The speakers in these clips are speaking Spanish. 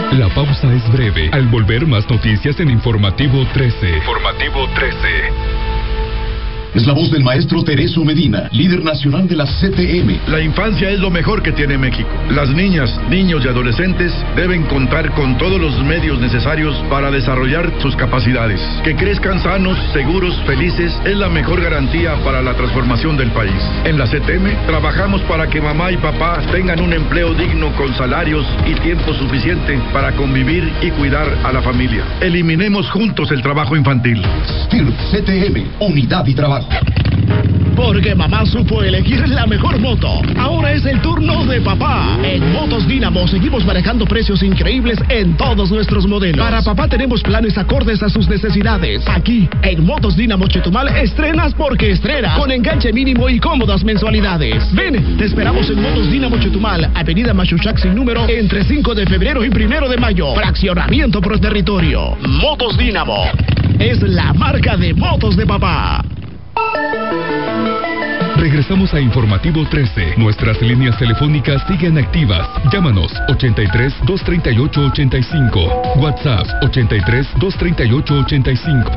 La pausa es breve. Al volver, más noticias en Informativo 13. Informativo 13. Es la voz del maestro Tereso Medina, líder nacional de la CTM. La infancia es lo mejor que tiene México. Las niñas, niños y adolescentes deben contar con todos los medios necesarios para desarrollar sus capacidades. Que crezcan sanos, seguros, felices es la mejor garantía para la transformación del país. En la CTM trabajamos para que mamá y papá tengan un empleo digno con salarios y tiempo suficiente para convivir y cuidar a la familia. Eliminemos juntos el trabajo infantil. STIRT CTM, unidad y trabajo. Porque mamá supo elegir la mejor moto. Ahora es el turno de papá. En Motos Dínamo seguimos manejando precios increíbles en todos nuestros modelos. Para papá tenemos planes acordes a sus necesidades. Aquí, en Motos Dínamo Chetumal, estrenas porque estrenas. Con enganche mínimo y cómodas mensualidades. Ven, te esperamos en Motos Dínamo Chetumal, Avenida Machuchac sin número, entre 5 de febrero y 1 de mayo. Fraccionamiento por territorio. Motos Dínamo es la marca de motos de papá. Regresamos a Informativo 13. Nuestras líneas telefónicas siguen activas. Llámanos 83 238 85. WhatsApp 83 238 85.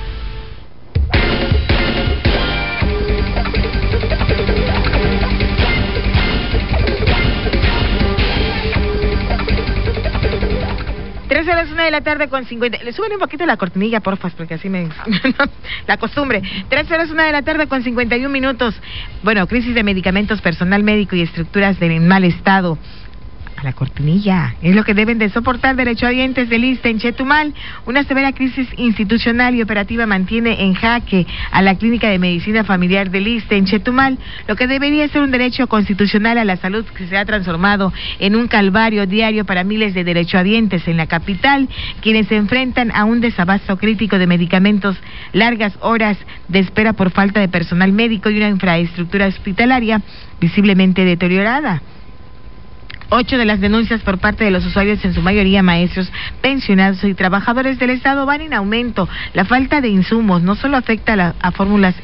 A las 1 de la tarde con 50. Le suben un poquito la cortinilla, porfa, porque así me... la costumbre. 13 horas, 1 de la tarde con 51 minutos. Bueno, crisis de medicamentos, personal médico y estructuras en mal estado. A la cortinilla. Es lo que deben de soportar derechohabientes del ISSSTE en Chetumal. Una severa crisis institucional y operativa mantiene en jaque a la Clínica de Medicina Familiar del ISSSTE en Chetumal, lo que debería ser un derecho constitucional a la salud que se ha transformado en un calvario diario para miles de derechohabientes en la capital, quienes se enfrentan a un desabasto crítico de medicamentos, largas horas de espera por falta de personal médico y una infraestructura hospitalaria visiblemente deteriorada. 8 de las denuncias por parte de los usuarios, en su mayoría maestros, pensionados y trabajadores del Estado, van en aumento. La falta de insumos no solo afecta a fórmulas